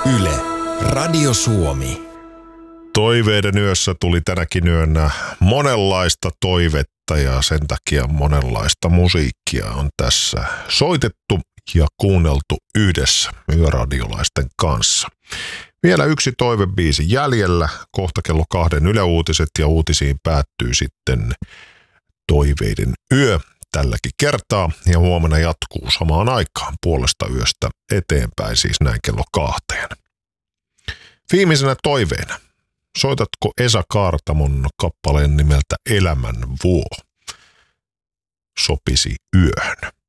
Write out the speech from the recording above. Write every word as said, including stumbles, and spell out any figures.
Yle, Radio Suomi. Toiveiden yössä tuli tänäkin yönä monenlaista toivetta ja sen takia monenlaista musiikkia on tässä soitettu ja kuunneltu yhdessä yöradiolaisten kanssa. Vielä yksi toivebiisi jäljellä, kohta kello kahden Yle Uutiset ja uutisiin päättyy sitten Toiveiden yö tälläkin kertaa ja huomenna jatkuu samaan aikaan puolesta yöstä eteenpäin, siis näin kello kahteen. Viimeisenä toiveena. Soitatko Esa Kaartamon kappaleen nimeltä Elämän vuo? Sopisi yöhön.